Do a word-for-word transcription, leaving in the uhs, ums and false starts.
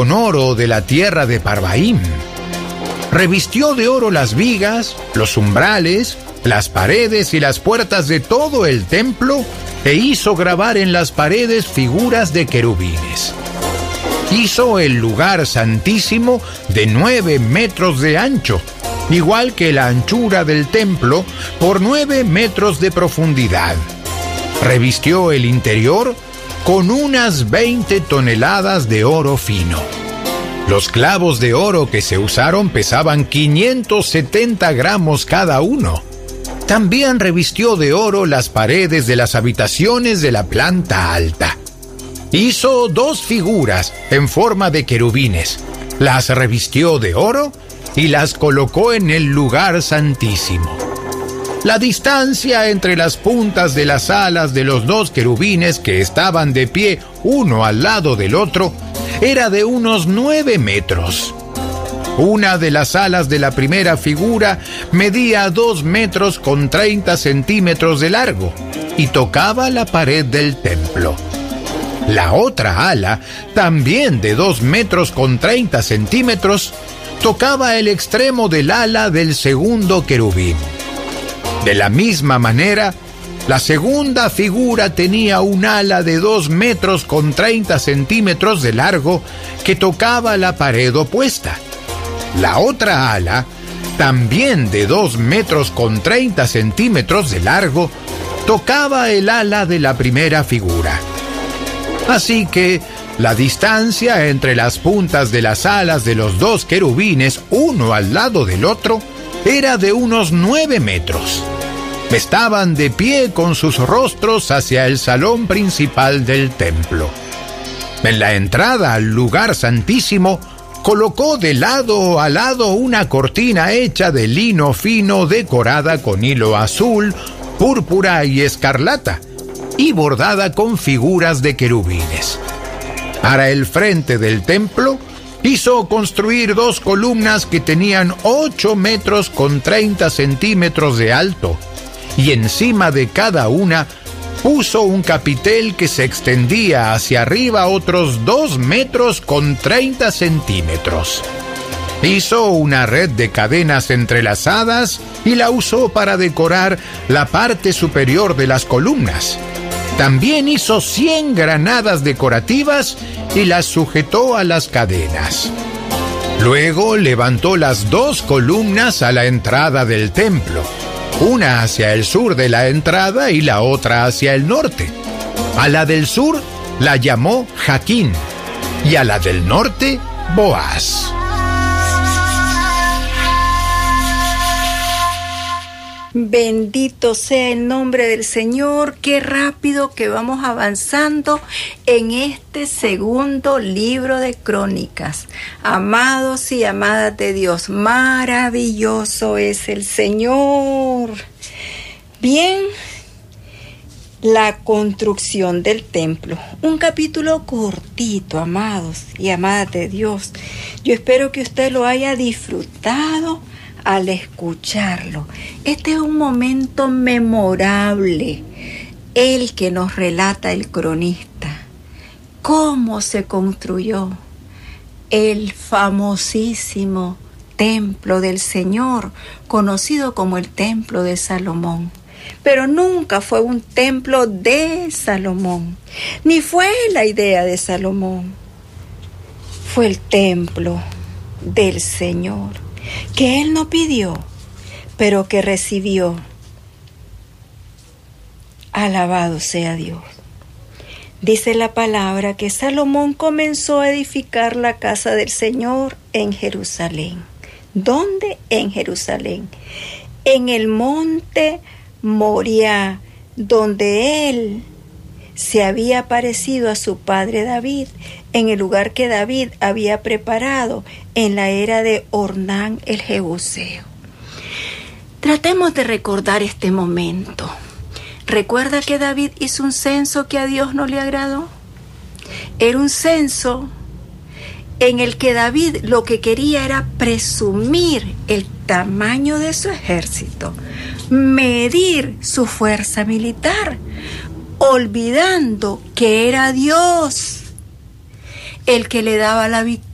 con oro de la tierra de Parvaim. Revistió de oro las vigas, los umbrales, las paredes y las puertas de todo el templo e hizo grabar en las paredes figuras de querubines. Hizo el lugar santísimo de nueve metros de ancho, igual que la anchura del templo, por nueve metros de profundidad. Revistió el interior con unas veinte toneladas de oro fino. Los clavos de oro que se usaron pesaban quinientos setenta gramos cada uno. También revistió de oro las paredes de las habitaciones de la planta alta. Hizo dos figuras en forma de querubines, las revistió de oro y las colocó en el lugar santísimo. La distancia entre las puntas de las alas de los dos querubines que estaban de pie uno al lado del otro era de unos nueve metros. Una de las alas de la primera figura medía dos metros con treinta centímetros de largo y tocaba la pared del templo. La otra ala, también de dos metros con treinta centímetros, tocaba el extremo del ala del segundo querubín. De la misma manera, la segunda figura tenía un ala de dos metros con treinta centímetros de largo que tocaba la pared opuesta. La otra ala, también de dos metros con treinta centímetros de largo, tocaba el ala de la primera figura. Así que la distancia entre las puntas de las alas de los dos querubines, uno al lado del otro, era de unos nueve metros. Estaban de pie con sus rostros hacia el salón principal del templo. En la entrada al lugar santísimo, colocó de lado a lado una cortina hecha de lino fino decorada con hilo azul, púrpura y escarlata, y bordada con figuras de querubines. Para el frente del templo, hizo construir dos columnas que tenían ocho metros con treinta centímetros de alto, y encima de cada una puso un capitel que se extendía hacia arriba otros dos metros con treinta centímetros. Hizo una red de cadenas entrelazadas y la usó para decorar la parte superior de las columnas. También hizo cien granadas decorativas y las sujetó a las cadenas. Luego levantó las dos columnas a la entrada del templo, una hacia el sur de la entrada y la otra hacia el norte. A la del sur la llamó Jaquín y a la del norte Boaz. Bendito sea el nombre del Señor. Qué rápido que vamos avanzando en este segundo libro de Crónicas. Amados y amadas de Dios, maravilloso es el Señor. Bien, la construcción del templo. Un capítulo cortito, amados y amadas de Dios. Yo espero que usted lo haya disfrutado al escucharlo. Este es un momento memorable, el que nos relata el cronista, cómo se construyó el famosísimo templo del Señor, conocido como el templo de Salomón. Pero nunca fue un templo de Salomón, ni fue la idea de Salomón. Fue el templo del Señor, que Él no pidió, pero que recibió. Alabado sea Dios. Dice la palabra que Salomón comenzó a edificar la casa del Señor en Jerusalén. ¿Dónde? En Jerusalén. En el monte Moriah, donde él se había aparecido a su padre David, en el lugar que David había preparado en la era de Ornán el Jebuseo. Tratemos de recordar este momento. ¿Recuerda que David hizo un censo que a Dios no le agradó? Era un censo en el que David lo que quería era presumir el tamaño de su ejército, medir su fuerza militar, olvidando que era Dios el que le daba la victoria